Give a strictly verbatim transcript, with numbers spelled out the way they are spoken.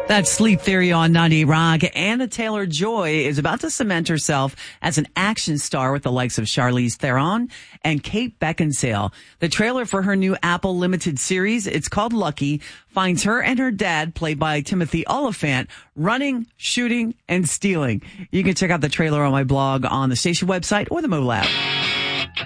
That's Sleep Theory on ninety-eight Rock. Anna Taylor-Joy is about to cement herself as an action star with the likes of Charlize Theron and Kate Beckinsale. The trailer for her new Apple Limited series, it's called Lucky, finds her and her dad, played by Timothy Olyphant, running, shooting, and stealing. You can check out the trailer on my blog on the station website or the mobile app.